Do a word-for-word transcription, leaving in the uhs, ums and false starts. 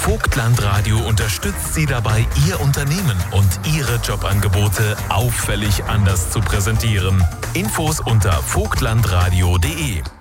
Vogtland Radio unterstützt Sie dabei, Ihr Unternehmen und Ihre Jobangebote auffällig anders zu präsentieren. Infos unter vogtlandradio punkt de.